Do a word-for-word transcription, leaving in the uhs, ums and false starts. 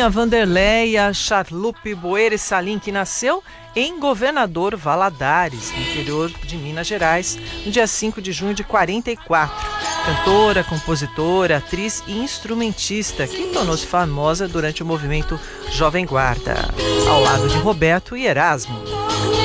Rainha Vanderleia Charlupe Boere Salim, que nasceu em Governador Valadares, no interior de Minas Gerais, no dia cinco de junho de quarenta e quatro. Cantora, compositora, atriz e instrumentista, que tornou-se famosa durante o movimento Jovem Guarda, ao lado de Roberto e Erasmo.